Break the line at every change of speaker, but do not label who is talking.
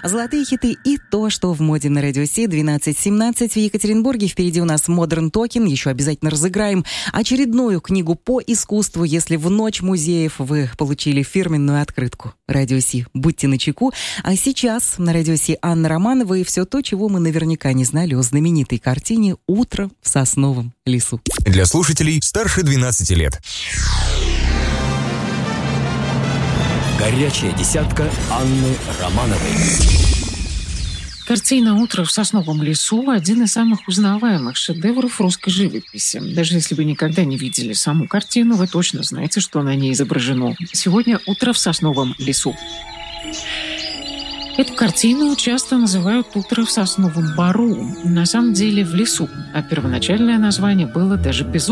Золотые хиты и то, что в моде на Радио Си. 12:17 в Екатеринбурге. Впереди у нас Modern Talking. Еще обязательно разыграем очередную книгу по искусству, если в ночь музеев вы получили фирменную открытку. Радио Си, будьте начеку. А сейчас на Радио Си Анна Романова и все то, чего мы наверняка не знали о знаменитой картине «Утро в сосновом лесу».
Для слушателей старше 12 лет.
Горячая десятка Анны Романовой.
Картина «Утро в сосновом лесу» — один из самых узнаваемых шедевров русской живописи. Даже если вы никогда не видели саму картину, вы точно знаете, что на ней изображено. Сегодня «Утро в сосновом лесу». Эту картину часто называют «Утро в сосновом бору». На самом деле в лесу, а первоначальное название было даже «Безумие».